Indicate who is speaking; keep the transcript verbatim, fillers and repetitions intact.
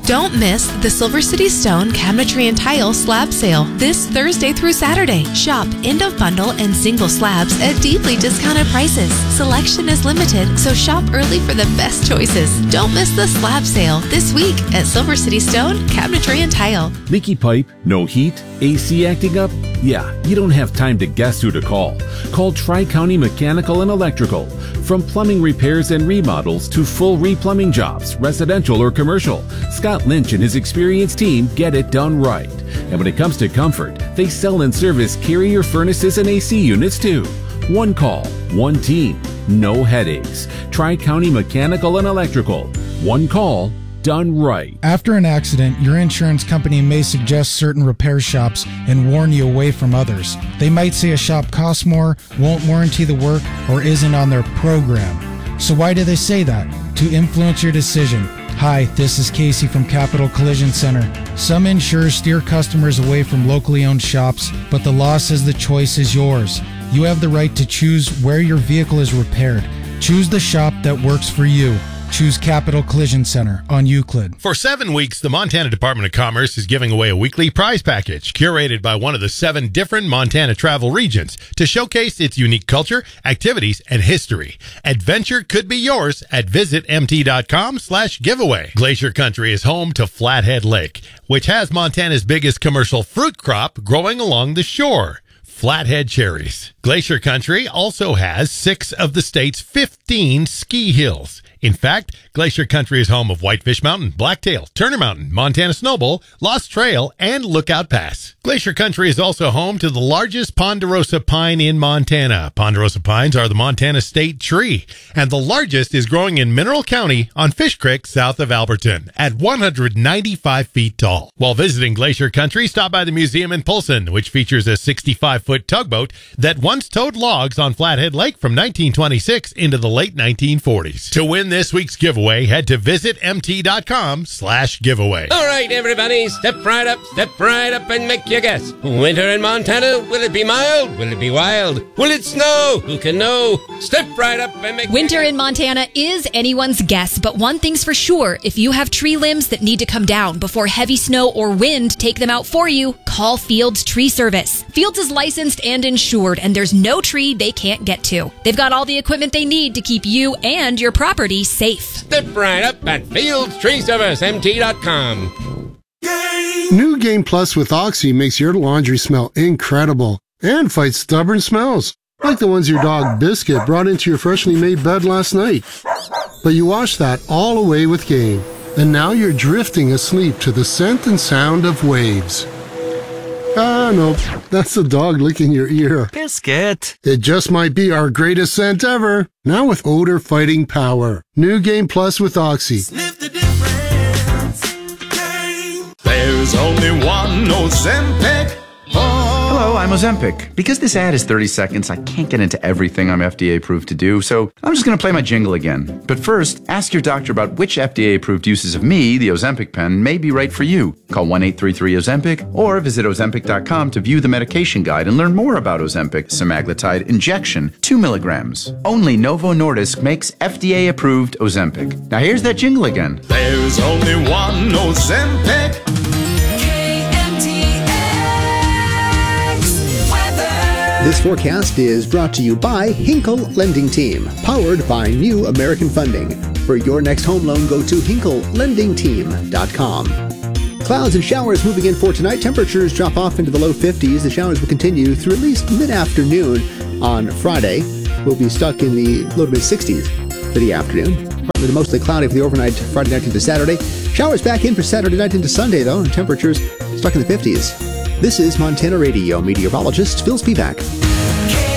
Speaker 1: Don't miss the Silver City Stone Cabinetry and Tile Slab Sale this Thursday through Saturday. Shop end-of-bundle and single slabs at deeply discounted prices. Selection is limited, so shop early for the best choices. Don't miss the slab sale this week at Silver City Stone Cabinetry and Tile.
Speaker 2: Leaky pipe? No heat? A C acting up? Yeah, you don't have time to guess who to call. Call Tri-County Mechanical and Electrical. From plumbing repairs and remodels to full replumbing jobs, residential or commercial, Scott Lynch and his experienced team get it done right. And when it comes to comfort, they sell and service Carrier furnaces and A C units too. One call, one team, no headaches. Tri-County Mechanical and Electrical. One call, done right.
Speaker 3: After an accident, your insurance company may suggest certain repair shops and warn you away from others. They might say a shop costs more, won't warranty the work, or isn't on their program. So why do they say that? To influence your decision. Hi, this is Casey from Capital Collision Center. Some insurers steer customers away from locally owned shops, but the law says the choice is yours. You have the right to choose where your vehicle is repaired. Choose the shop that works for you. Choose Capital Collision Center on Euclid.
Speaker 4: For seven weeks, the Montana Department of Commerce is giving away a weekly prize package curated by one of the seven different Montana travel regions to showcase its unique culture, activities, and history. Adventure could be yours at visitmt.com slash giveaway. Glacier Country is home to Flathead Lake, which has Montana's biggest commercial fruit crop growing along the shore. Flathead cherries. Glacier Country also has six of the state's fifteen ski hills. In fact, Glacier Country is home of Whitefish Mountain, Blacktail, Turner Mountain, Montana Snowbowl, Lost Trail, and Lookout Pass. Glacier Country is also home to the largest ponderosa pine in Montana. Ponderosa pines are the Montana state tree, and the largest is growing in Mineral County on Fish Creek south of Alberton at one hundred ninety-five feet tall. While visiting Glacier Country, stop by the museum in Polson, which features a sixty-five foot tugboat that once towed logs on Flathead Lake from nineteen twenty-six into the late nineteen forties. To win this week's giveaway, head to visitmt.com slash giveaway.
Speaker 5: All right, everybody, step right up, step right up and make your guess. Winter in Montana, will it be mild? Will it be wild? Will it snow? Who can know? Step right up and make
Speaker 6: Winter in Montana is anyone's guess, but one thing's for sure. If you have tree limbs that need to come down before heavy snow or wind take them out for you, call Fields Tree Service. Fields is licensed and insured, and there's no tree they can't get to. They've got all the equipment they need to keep you and your property safe.
Speaker 5: Step right up at Fields Tree Service M T dot com.
Speaker 7: New Game Plus with Oxy makes your laundry smell incredible and fights stubborn smells, like the ones your dog Biscuit brought into your freshly made bed last night. But you washed that all away with Game, and now you're drifting asleep to the scent and sound of waves. Ah, no, that's the dog licking your ear.
Speaker 8: Biscuit.
Speaker 7: It just might be our greatest scent ever. Now with odor-fighting power. New Game Plus with Oxy.
Speaker 9: Sniff the difference. Game. There's only one Ozempic.
Speaker 8: Hello, I'm Ozempic. Because this ad is thirty seconds, I can't get into everything I'm F D A approved to do, so I'm just going to play my jingle again. But first, ask your doctor about which F D A approved uses of me, the Ozempic pen, may be right for you. Call one eight three three Ozempic or visit Ozempic dot com to view the medication guide and learn more about Ozempic semaglutide injection, two milligrams. Only Novo Nordisk makes F D A approved Ozempic. Now here's that jingle again.
Speaker 9: There's only one Ozempic.
Speaker 10: This forecast is brought to you by Hinkle Lending Team, powered by New American Funding. For your next home loan, go to hinkle lending team dot com. Clouds and showers moving in for tonight. Temperatures drop off into the low fifties. The showers will continue through at least mid-afternoon on Friday. We'll be stuck in the low to mid-sixties for the afternoon. Partly to mostly cloudy for the overnight Friday night into Saturday. Showers back in for Saturday night into Sunday, though, and temperatures stuck in the fifties. This is Montana Radio meteorologist Phil Spivak.